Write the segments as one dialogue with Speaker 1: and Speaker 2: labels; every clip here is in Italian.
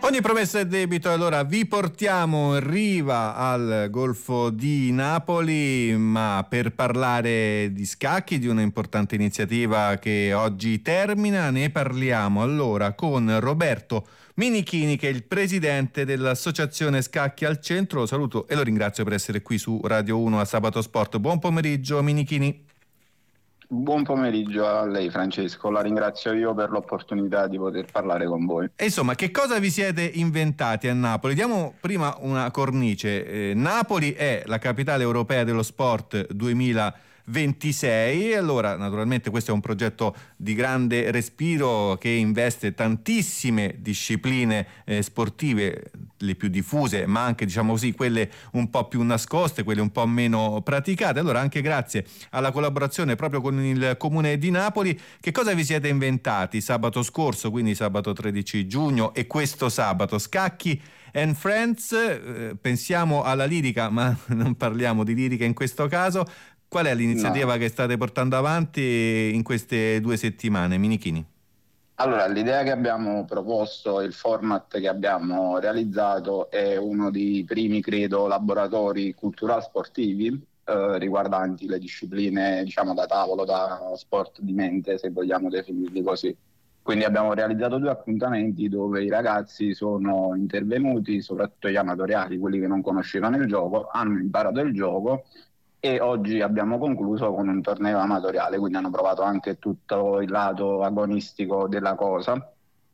Speaker 1: Ogni promessa è debito, allora vi portiamo in riva al Golfo di Napoli, ma per parlare di scacchi, di un'importante iniziativa che oggi termina, ne parliamo allora con Roberto Minichini, che è il presidente dell'Associazione Scacchi al Centro. Lo saluto e lo ringrazio per essere qui su Radio 1 a Sabato Sport. Buon pomeriggio Minichini.
Speaker 2: Buon pomeriggio a lei Francesco, la ringrazio io per l'opportunità di poter parlare con voi.
Speaker 1: E insomma, che cosa vi siete inventati a Napoli? Diamo prima una cornice. Napoli è la capitale europea dello sport 2026 e allora naturalmente questo è un progetto di grande respiro che investe tantissime discipline sportive, le più diffuse, ma anche diciamo così quelle un po' più nascoste, quelle un po' meno praticate. Allora anche grazie alla collaborazione proprio con il Comune di Napoli, che cosa vi siete inventati sabato scorso, quindi sabato 13 giugno e questo sabato? Scacchi and Friends, pensiamo alla lirica ma non parliamo di lirica in questo caso. Qual è l'iniziativa che state portando avanti in queste 2 settimane, Minichini?
Speaker 2: Allora, l'idea che abbiamo proposto, il format che abbiamo realizzato è uno dei primi, credo, laboratori culturali sportivi riguardanti le discipline, diciamo, da tavolo, da sport di mente, se vogliamo definirli così. Quindi abbiamo realizzato 2 appuntamenti dove i ragazzi sono intervenuti, soprattutto gli amatoriali, quelli che non conoscevano il gioco, hanno imparato il gioco e oggi abbiamo concluso con un torneo amatoriale, quindi hanno provato anche tutto il lato agonistico della cosa.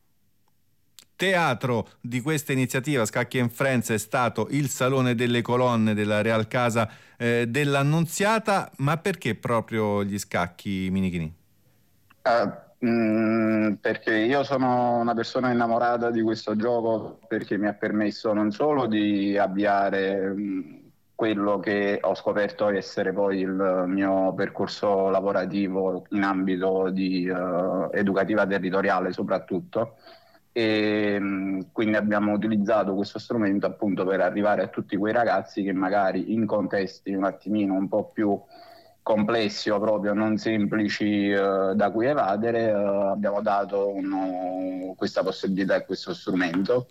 Speaker 1: Teatro di questa iniziativa Scacchi and Friends è stato il Salone delle Colonne della Real Casa dell'Annunziata, ma perché proprio gli scacchi, Minichini?
Speaker 2: Perché io sono una persona innamorata di questo gioco, perché mi ha permesso non solo di avviare quello che ho scoperto essere poi il mio percorso lavorativo in ambito di educativa territoriale soprattutto, e quindi abbiamo utilizzato questo strumento appunto per arrivare a tutti quei ragazzi che magari in contesti un attimino un po' più complessi o proprio non semplici da cui evadere, abbiamo dato questa possibilità e questo strumento.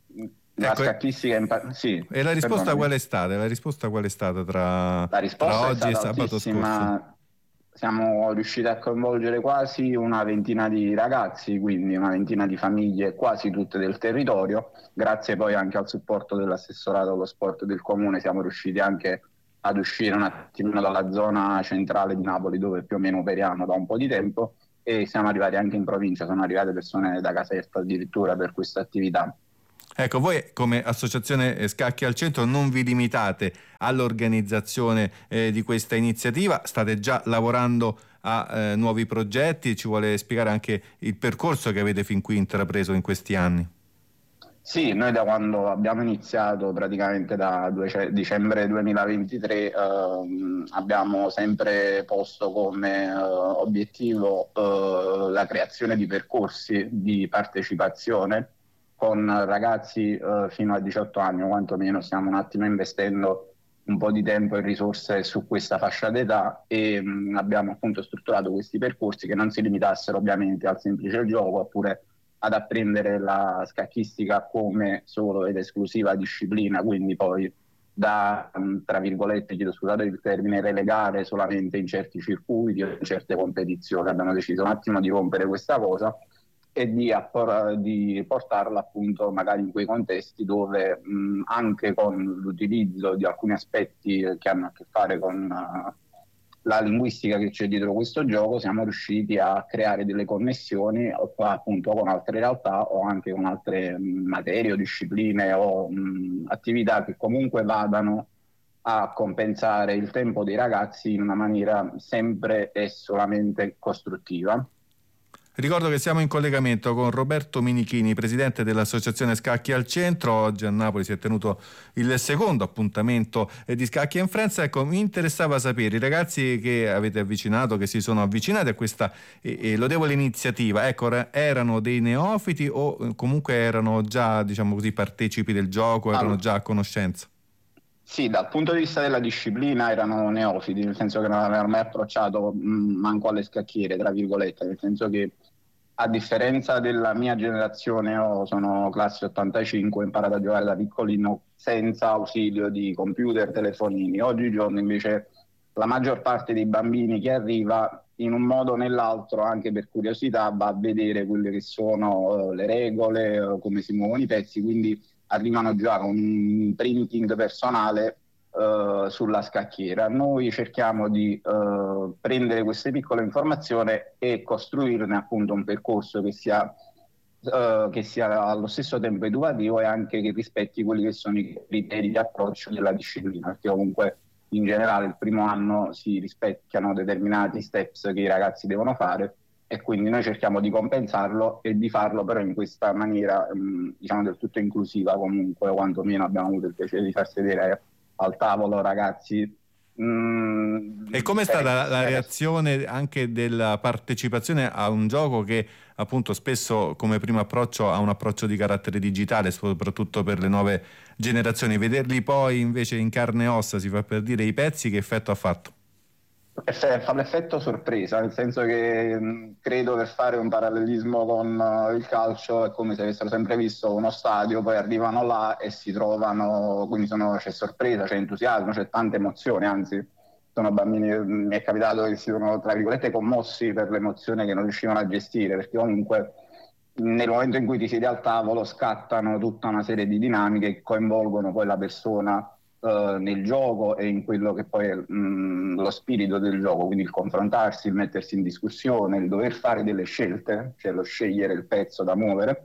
Speaker 2: La scacchistica sì.
Speaker 1: E la risposta qual è stata? La risposta qual è stata tra oggi e sabato scorso?
Speaker 2: Siamo riusciti a coinvolgere quasi una ventina di ragazzi, quindi una ventina di famiglie, quasi tutte del territorio. Grazie poi anche al supporto dell'assessorato allo sport del comune siamo riusciti anche ad uscire un attimino dalla zona centrale di Napoli, dove più o meno operiamo da un po' di tempo, e siamo arrivati anche in provincia, sono arrivate persone da Caserta addirittura per questa attività.
Speaker 1: Ecco, voi come Associazione Scacchi al Centro non vi limitate all'organizzazione di questa iniziativa, state già lavorando a nuovi progetti. Ci vuole spiegare anche il percorso che avete fin qui intrapreso in questi anni?
Speaker 2: Sì, noi da quando abbiamo iniziato, praticamente da dicembre 2023, abbiamo sempre posto come obiettivo la creazione di percorsi di partecipazione con ragazzi fino a 18 anni, o quantomeno stiamo un attimo investendo un po' di tempo e risorse su questa fascia d'età, e abbiamo appunto strutturato questi percorsi che non si limitassero ovviamente al semplice gioco, oppure ad apprendere la scacchistica come solo ed esclusiva disciplina, quindi poi da, tra virgolette, scusate il termine, relegare solamente in certi circuiti o in certe competizioni. Abbiamo deciso un attimo di rompere questa cosa e di portarla appunto magari in quei contesti dove anche con l'utilizzo di alcuni aspetti che hanno a che fare con la linguistica che c'è dietro questo gioco, siamo riusciti a creare delle connessioni appunto con altre realtà o anche con altre materie o discipline o attività che comunque vadano a compensare il tempo dei ragazzi in una maniera sempre e solamente costruttiva.
Speaker 1: Ricordo che siamo in collegamento con Roberto Minichini, presidente dell'Associazione Scacchi al Centro. Oggi a Napoli si è tenuto il secondo appuntamento di Scacchi and Friends. Ecco, mi interessava sapere, i ragazzi che avete avvicinato, che si sono avvicinati a questa lodevole iniziativa, ecco, erano dei neofiti o comunque erano già, diciamo così, partecipi del gioco, erano già a conoscenza?
Speaker 2: Sì, dal punto di vista della disciplina erano neofiti, nel senso che non avevano mai approcciato manco alle scacchiere, tra virgolette, nel senso che a differenza della mia generazione, io sono classe 85, ho imparato a giocare da piccolino senza ausilio di computer, telefonini. Oggigiorno invece la maggior parte dei bambini che arriva in un modo o nell'altro, anche per curiosità, va a vedere quelle che sono le regole, come si muovono i pezzi, quindi arrivano già con un printing personale sulla scacchiera. Noi cerchiamo di prendere queste piccole informazioni e costruirne appunto un percorso che sia allo stesso tempo educativo e anche che rispetti quelli che sono i criteri di approccio della disciplina, perché comunque in generale il primo anno si rispecchiano determinati steps che i ragazzi devono fare e quindi noi cerchiamo di compensarlo e di farlo però in questa maniera diciamo del tutto inclusiva. Comunque quantomeno abbiamo avuto il piacere di far sedere al tavolo ragazzi.
Speaker 1: E com'è stata la reazione anche della partecipazione a un gioco che appunto spesso come primo approccio ha un approccio di carattere digitale, soprattutto per le nuove generazioni? Vederli poi invece in carne e ossa, si fa per dire, i pezzi, che effetto ha fatto?
Speaker 2: Fa l'effetto sorpresa, nel senso che credo, per fare un parallelismo con il calcio, è come se avessero sempre visto uno stadio, poi arrivano là e si trovano, quindi c'è sorpresa, c'è entusiasmo, c'è tanta emozione, anzi sono bambini, mi è capitato che si sono tra virgolette commossi per l'emozione che non riuscivano a gestire, perché comunque nel momento in cui ti siedi al tavolo scattano tutta una serie di dinamiche che coinvolgono poi la persona nel gioco e in quello che poi è lo spirito del gioco, quindi il confrontarsi, il mettersi in discussione, il dover fare delle scelte, cioè lo scegliere il pezzo da muovere.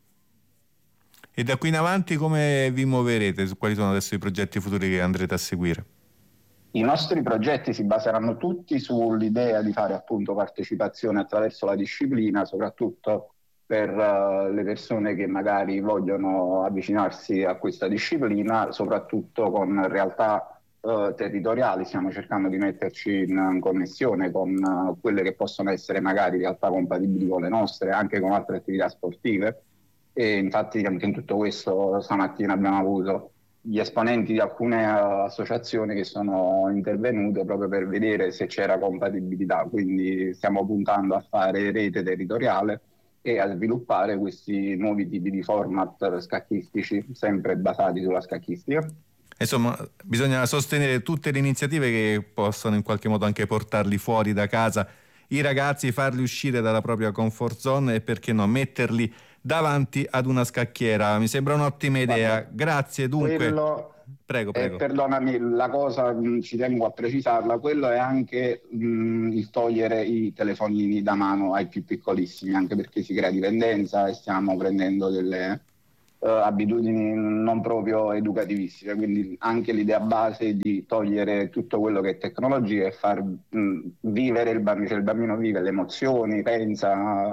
Speaker 1: E da qui in avanti come vi muoverete? Quali sono adesso i progetti futuri che andrete a seguire?
Speaker 2: I nostri progetti si baseranno tutti sull'idea di fare appunto partecipazione attraverso la disciplina, soprattutto per le persone che magari vogliono avvicinarsi a questa disciplina, soprattutto con realtà territoriali. Stiamo cercando di metterci in connessione con quelle che possono essere magari realtà compatibili con le nostre, anche con altre attività sportive. E infatti anche in tutto questo stamattina abbiamo avuto gli esponenti di alcune associazioni che sono intervenute proprio per vedere se c'era compatibilità, quindi stiamo puntando a fare rete territoriale e a sviluppare questi nuovi tipi di format scacchistici, sempre basati sulla scacchistica.
Speaker 1: Insomma, bisogna sostenere tutte le iniziative che possono in qualche modo anche portarli fuori da casa, i ragazzi, farli uscire dalla propria comfort zone e, perché no, metterli davanti ad una scacchiera. Mi sembra un'ottima idea. Grazie dunque. Prego.
Speaker 2: Perdonami, la cosa ci tengo a precisarla, quello è anche il togliere i telefonini da mano ai più piccolissimi, anche perché si crea dipendenza e stiamo prendendo delle abitudini non proprio educativissime, quindi anche l'idea base di togliere tutto quello che è tecnologia e far vivere il bambino, cioè il bambino vive le emozioni, pensa,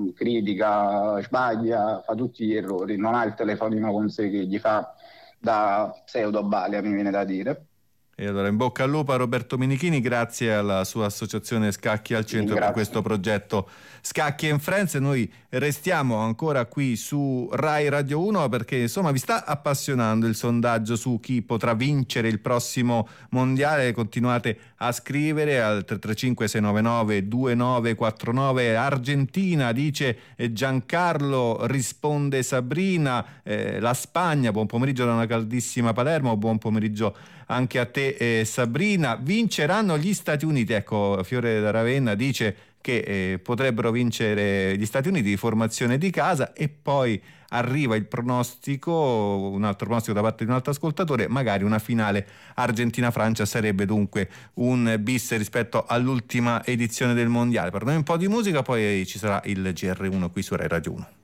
Speaker 2: critica, sbaglia, fa tutti gli errori, non ha il telefonino con sé che gli fa da pseudo balia, mi viene da dire.
Speaker 1: E allora in bocca al lupo a Roberto Minichini, grazie alla sua associazione Scacchi al Centro per questo progetto Scacchi and Friends. Noi restiamo ancora qui su Rai Radio 1 perché insomma vi sta appassionando il sondaggio su chi potrà vincere il prossimo mondiale. Continuate a scrivere al 335 699 2949. Argentina, dice Giancarlo, risponde Sabrina. La Spagna, buon pomeriggio da una caldissima Palermo, buon pomeriggio anche a te Sabrina. Vinceranno gli Stati Uniti, ecco, Fiore da Ravenna dice che potrebbero vincere gli Stati Uniti di formazione di casa. E poi arriva il pronostico, un altro pronostico da parte di un altro ascoltatore, magari una finale Argentina-Francia sarebbe dunque un bis rispetto all'ultima edizione del mondiale. Per noi un po' di musica, poi ci sarà il GR1 qui su Rai Radio 1.